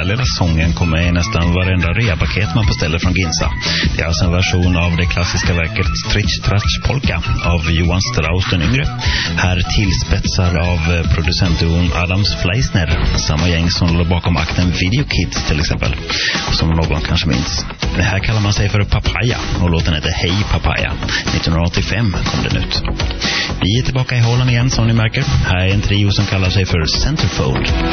lilla sången kommer i nästan varenda reapaket man beställer från Ginza. Det är alltså en version av det klassiska verket Tritsch Tratsch Polka av Johan Strauss den yngre. Här tillspetsar av producentduon Adams Fleisner, samma gäng som låg bakom akten Video Kids till exempel, som någon kanske minns. Det här kallar man sig för Papaya och låten heter Hej Papaya. 1985 kom den ut. Vi är tillbaka i Holland igen som ni märker. Här är en trio som kallar sig för Centerfold.